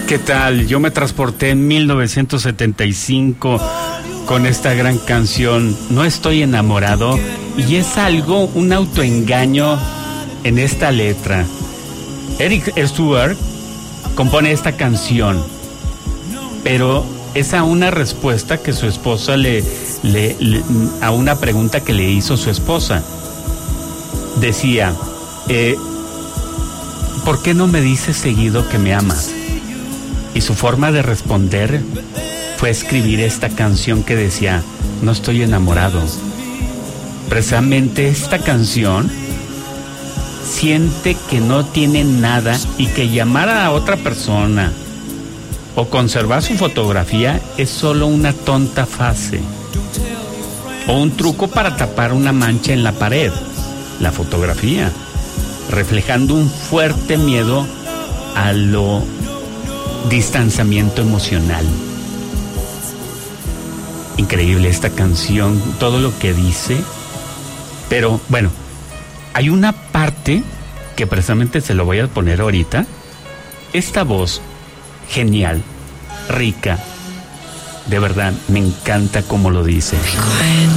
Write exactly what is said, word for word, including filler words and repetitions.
¿Qué tal? Yo me transporté en mil novecientos setenta y cinco con esta gran canción, No estoy enamorado, y es algo, un autoengaño en esta letra. Eric Stewart compone esta canción, pero es a una respuesta que su esposa le, le, le a una pregunta que le hizo su esposa. Decía, eh, ¿por qué no me dices seguido que me amas? Y su forma de responder fue escribir esta canción que decía, no estoy enamorado. Precisamente esta canción siente que no tiene nada y que llamar a otra persona o conservar su fotografía es solo una tonta fase o un truco para tapar una mancha en la pared, la fotografía, reflejando un fuerte miedo a lo distanciamiento emocional. Increíble esta canción, todo lo que dice, pero bueno, hay una parte que precisamente se lo voy a poner ahorita. Esta voz genial, rica, de verdad, me encanta cómo lo dice.